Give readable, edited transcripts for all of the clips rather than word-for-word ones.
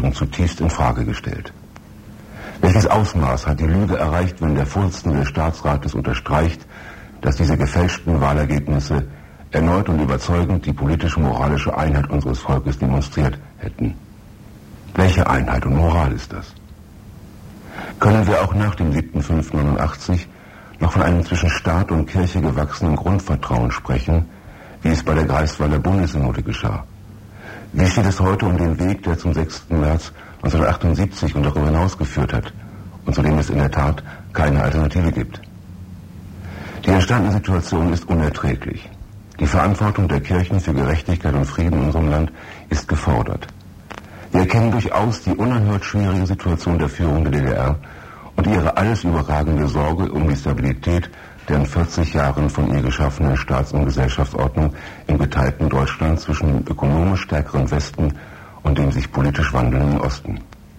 werden zutiefst in Frage gestellt. Welches Ausmaß hat die Lüge erreicht, wenn der Vorsitzende des Staatsrates unterstreicht, dass diese gefälschten Wahlergebnisse erneut und überzeugend die politische-moralische Einheit unseres Volkes demonstriert hätten? Welche Einheit und Moral ist das? Können wir auch nach dem 7.5.89 noch von einem zwischen Staat und Kirche gewachsenen Grundvertrauen sprechen, wie es bei der Greifswalder Bundessynode geschah? Wie steht es heute um den Weg, der zum 6. März 1978 und darüber hinaus geführt hat und zu dem es in der Tat keine Alternative gibt? Die entstandene Situation ist unerträglich. Die Verantwortung der Kirchen für Gerechtigkeit und Frieden in unserem Land ist gefordert. Wir erkennen durchaus die unerhört schwierige Situation der Führung der DDR und ihre alles überragende Sorge um die Stabilität der in 40 Jahren von ihr geschaffenen Staats- und Gesellschaftsordnung im geteilten Deutschland zwischen dem ökonomisch stärkeren Westen und dem sich politisch wandelnden Osten.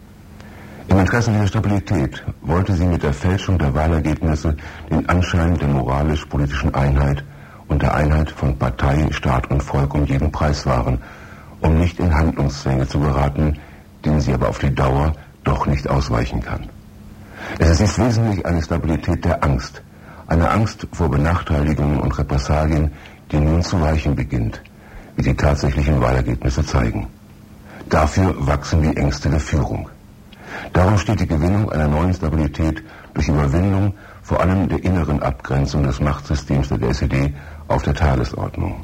Im Interesse dieser Stabilität wollte sie mit der Fälschung der Wahlergebnisse den Anschein der moralisch-politischen Einheit und der Einheit von Partei, Staat und Volk um jeden Preis wahren, um nicht in Handlungszwänge zu geraten, denen sie aber auf die Dauer doch nicht ausweichen kann. Es ist wesentlich eine Stabilität der Angst, eine Angst vor Benachteiligungen und Repressalien, die nun zu weichen beginnt, wie die tatsächlichen Wahlergebnisse zeigen. Dafür wachsen die Ängste der Führung. Darum steht die Gewinnung einer neuen Stabilität durch Überwindung vor allem der inneren Abgrenzung des Machtsystems der SED auf der Tagesordnung.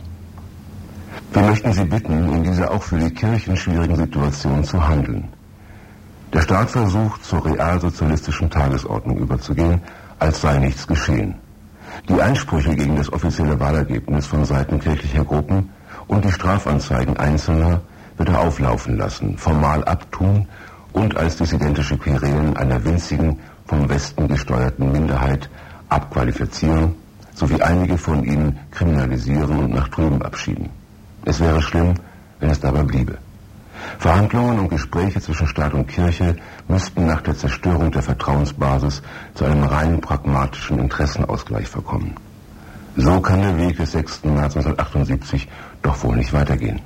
Wir möchten Sie bitten, in dieser auch für die Kirchen schwierigen Situation zu handeln. Der Staat versucht, zur realsozialistischen Tagesordnung überzugehen, als sei nichts geschehen. Die Einsprüche gegen das offizielle Wahlergebnis von Seiten kirchlicher Gruppen und die Strafanzeigen Einzelner wird er auflaufen lassen, formal abtun und als dissidentische Querelen einer winzigen, vom Westen gesteuerten Minderheit abqualifizieren, sowie einige von ihnen kriminalisieren und nach drüben abschieben. Es wäre schlimm, wenn es dabei bliebe. Verhandlungen und Gespräche zwischen Staat und Kirche müssten nach der Zerstörung der Vertrauensbasis zu einem rein pragmatischen Interessenausgleich verkommen. So kann der Weg des 6. März 1978 doch wohl nicht weitergehen.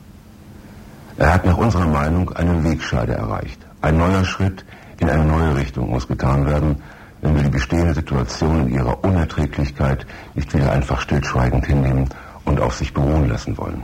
Er hat nach unserer Meinung eine Wegscheide erreicht. Ein neuer Schritt in eine neue Richtung muss getan werden, wenn wir die bestehende Situation in ihrer Unerträglichkeit nicht wieder einfach stillschweigend hinnehmen und auf sich beruhen lassen wollen.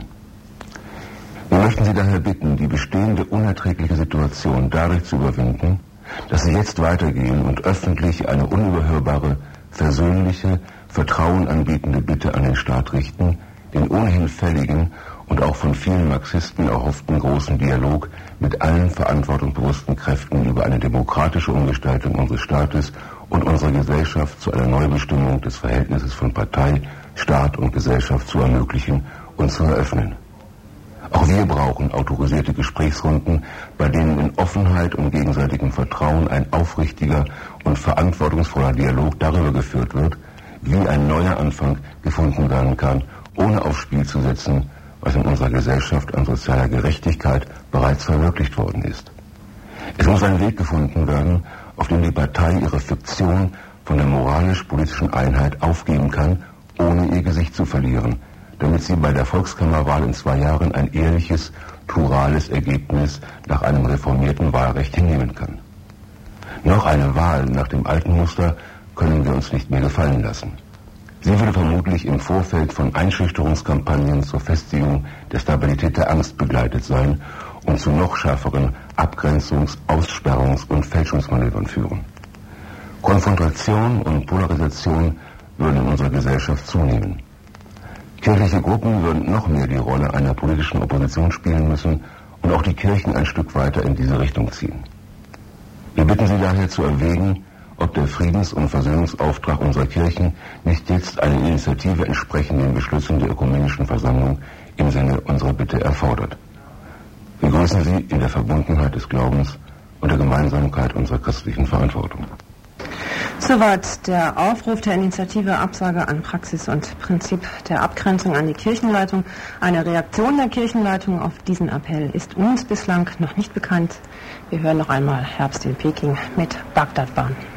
Wir möchten Sie daher bitten, die bestehende unerträgliche Situation dadurch zu überwinden, dass Sie jetzt weitergehen und öffentlich eine unüberhörbare, versöhnliche, Vertrauen anbietende Bitte an den Staat richten, den ohnehin fälligen und auch von vielen Marxisten erhofften großen Dialog mit allen verantwortungsbewussten Kräften über eine demokratische Umgestaltung unseres Staates und unserer Gesellschaft zu einer Neubestimmung des Verhältnisses von Partei, Staat und Gesellschaft zu ermöglichen und zu eröffnen. Auch wir brauchen autorisierte Gesprächsrunden, bei denen in Offenheit und gegenseitigem Vertrauen ein aufrichtiger und verantwortungsvoller Dialog darüber geführt wird, wie ein neuer Anfang gefunden werden kann, ohne aufs Spiel zu setzen, was in unserer Gesellschaft an sozialer Gerechtigkeit bereits verwirklicht worden ist. Es muss ein Weg gefunden werden, auf dem die Partei ihre Fiktion von der moralisch-politischen Einheit aufgeben kann, ohne ihr Gesicht zu verlieren, damit sie bei der Volkskammerwahl in 2 Jahren ein ehrliches, plurales Ergebnis nach einem reformierten Wahlrecht hinnehmen kann. Noch eine Wahl nach dem alten Muster können wir uns nicht mehr gefallen lassen. Sie würde vermutlich im Vorfeld von Einschüchterungskampagnen zur Festigung der Stabilität der Angst begleitet sein und zu noch schärferen Abgrenzungs-, Aussperrungs- und Fälschungsmanövern führen. Konfrontation und Polarisation würden in unserer Gesellschaft zunehmen. Kirchliche Gruppen würden noch mehr die Rolle einer politischen Opposition spielen müssen und auch die Kirchen ein Stück weiter in diese Richtung ziehen. Wir bitten Sie daher zu erwägen, ob der Friedens- und Versöhnungsauftrag unserer Kirchen nicht jetzt eine Initiative entsprechend den Beschlüssen der Ökumenischen Versammlung im Sinne unserer Bitte erfordert. Wir grüßen Sie in der Verbundenheit des Glaubens und der Gemeinsamkeit unserer christlichen Verantwortung. Soweit der Aufruf der Initiative Absage an Praxis und Prinzip der Abgrenzung an die Kirchenleitung. Eine Reaktion der Kirchenleitung auf diesen Appell ist uns bislang noch nicht bekannt. Wir hören noch einmal Herbst in Peking mit Bagdadbahn.